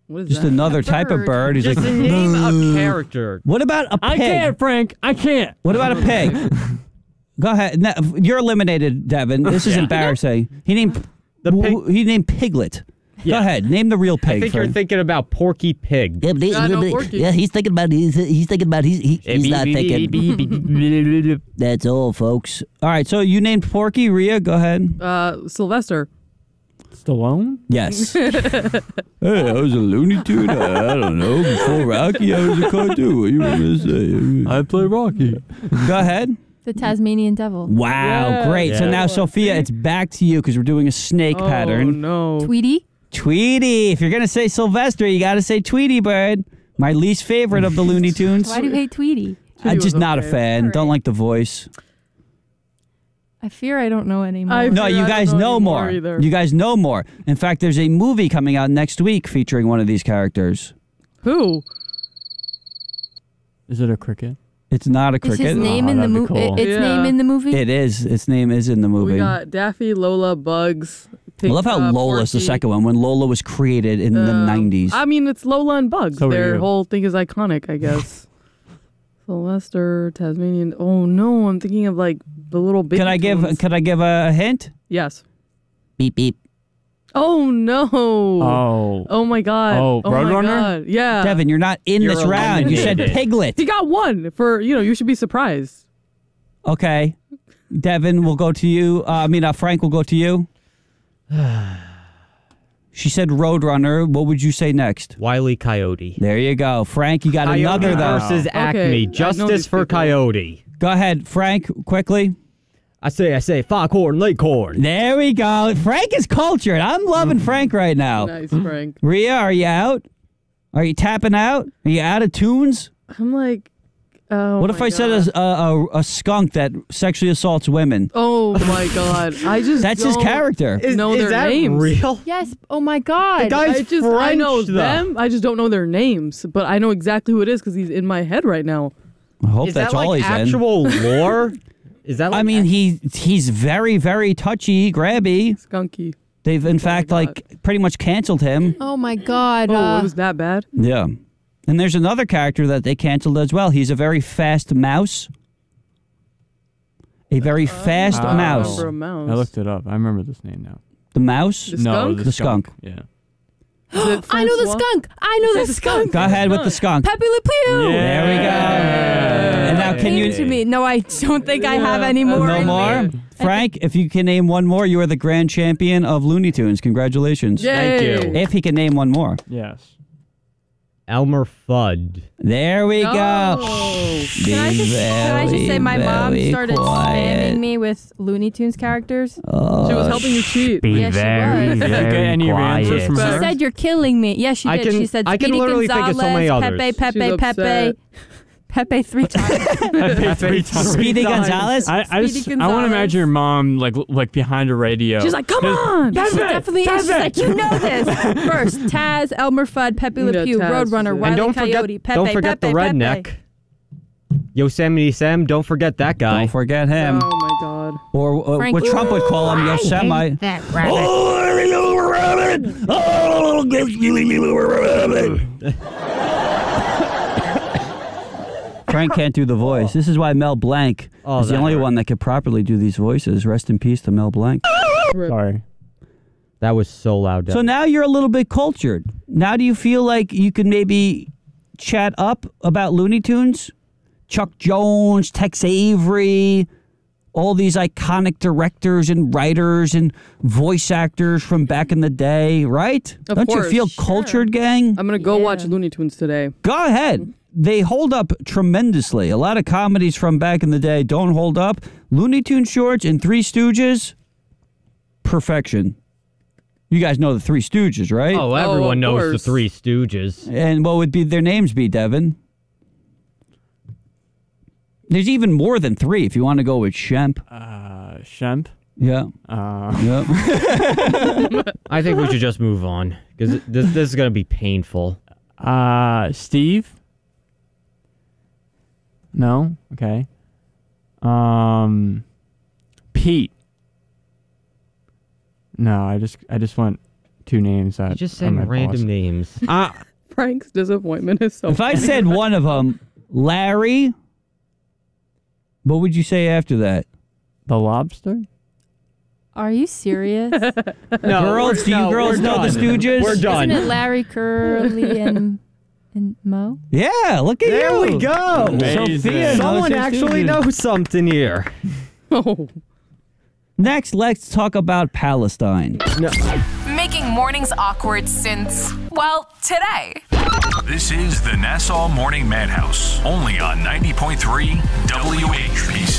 What is Just that? another type of bird. He's Just like, name a character. what about a pig? I can't, Frank. I can't. What about a pig? Go ahead. No, you're eliminated, Devin. This is embarrassing. He named He named Piglet. Go ahead. Name the real pig. I think you're thinking about Porky Pig. Yeah, he's thinking about he's not thinking. That's all, folks. All right, so you named Porky. Rhea, go ahead. Sylvester. Stallone? Yes. Hey, I was a Looney Tune. I don't know. Before Rocky, I was a cartoon. What you were going to say? I play Rocky. Go ahead. The Tasmanian Devil. Wow, great. So now, Sophia, it's back to you because we're doing a snake pattern. Oh, no. Tweety. Tweety. If you're going to say Sylvester, you got to say Tweety Bird. My least favorite of the Looney Tunes. Why do you hate Tweety? I'm just not a fan. Right. Don't like the voice. I fear I don't know anymore. No, you guys know more. Either. You guys know more. In fact, there's a movie coming out next week featuring one of these characters. Who? Is it a cricket? It's not a Is cricket. his name in the movie? Cool. Its name in the movie? It is. Its name is in the movie. We got Daffy, Lola, Bugs. I love how Lola's the second one, when Lola was created in the 90s. I mean, it's Lola and Bugs. So Their weird. whole thing is iconic, I guess. Sylvester, Tasmanian. Oh no, I'm thinking of like the little baby. Could I give a hint? Yes. Beep beep. Oh no. Oh. Oh my god. Oh, my Roadrunner? god. Yeah. Devin, you're not in You're this round. You said eliminated. Piglet. He got one for, you should be surprised. Okay. Devin, we'll go to you. Frank will go to you. She said Roadrunner. What would you say next? Wile E. Coyote. There you go. Frank, you got Coyote another though. versus Okay, Acme. I know Justice these for people. Coyote. Go ahead, Frank, quickly. I say, Foghorn Leghorn. There we go. Frank is cultured. I'm loving Frank right now. Nice, Frank. Rhea, are you out? Are you tapping out? Are you out of tunes? I'm like, oh What if my I said God. a skunk that sexually assaults women? Oh my god. I just That's his don't character. know is their that names. real? Yes. Oh my God. The guy's I know French, though. them. I just don't know their names, but I know exactly who it is because he's in my head right now. I hope Is that's that all like he's in. actual lore? Is that like I mean, he's very, very touchy, grabby. Skunky. They've, in fact, God. pretty much canceled him. Oh my God. Oh, it was that bad? Yeah. And there's another character that they canceled as well. He's a very fast mouse. A very fast Oh. mouse. For a mouse. I looked it up. I remember this name now. The mouse? The No, skunk? The skunk. Yeah. Is it I know the Francois? skunk. I know the the skunk. skunk. Go ahead with the skunk. Pepe Le Pew. Yeah. There we go. And now can Came you... to me. No, I don't think I have any more. No in more? me. Frank, if you can name one more, you are the grand champion of Looney Tunes. Congratulations. Yay. Thank you. If he can name one more. Yes. Elmer Fudd. There we go. Oh. Can I just say my mom very started quiet. spamming me with Looney Tunes characters? Oh, She was helping you cheat. Yeah, she was. Okay, any answers from She her? said you're killing me. Yes, she I did. can- she said I can Speedy literally think Gonzalez, of so many others. Pepe, She's upset. Pepe 3 times. Speedy Gonzalez? I want Speedy to Gonzalez. imagine your mom like behind a radio. She's like, come on. She definitely is. She's like, you know this. First, Taz, Elmer Fudd, Pepe Le Yeah, Pew, Taz, Roadrunner, yeah. Wile And E. don't Coyote, Pepe, don't forget Pepe, the redneck. Pepe. Yosemite Sam, don't forget that guy. Don't forget him. Oh my god. Or Frank- what Trump would call him, Yosemite. That rabbit. Oh, rabbit! Oh, rabbit! Frank can't do the voice. This is why Mel Blanc Oh, is the that only hurt. one that could properly do these voices. Rest in peace to Mel Blanc. Sorry. That was so loud. So now you're a little bit cultured. Now do you feel like you could maybe chat up about Looney Tunes? Chuck Jones, Tex Avery, all these iconic directors and writers and voice actors from back in the day, right? Of Don't you course. feel cultured, gang? I'm gonna go Yeah. watch Looney Tunes today. Go ahead. They hold up tremendously. A lot of comedies from back in the day don't hold up. Looney Tunes shorts and Three Stooges, perfection. You guys know the Three Stooges, right? Oh, everyone of knows the course. Three Stooges. And what would be their names be, Devin? There's even more than three if you want to go with Shemp. Shemp. Yeah. Yeah. I think we should just move on because this is going to be painful. Steve. No. Okay. Pete. No, I just went two names that You're just are saying my random boss. names. Frank's disappointment is so If I funny. said one of them, Larry, what would you say after that? The Lobster? Are you serious? No, Girls, do you girls we're know the done. Stooges? We're done. Isn't it Larry, Curly, and Mo? Yeah, look at There you. we go. Amazing. Sophia knows Someone her actually Stooges. knows something here. Oh, Next, let's talk about Palestine. No. Making mornings awkward since, well, today. This is the Nassau Morning Madhouse, only on 90.3 WHBC.